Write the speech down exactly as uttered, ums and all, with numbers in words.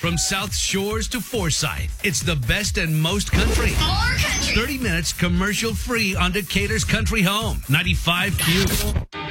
From South Shores to Forsyth, it's the best and most country. More country. thirty minutes commercial free on Decatur's Country Home. ninety-five Q.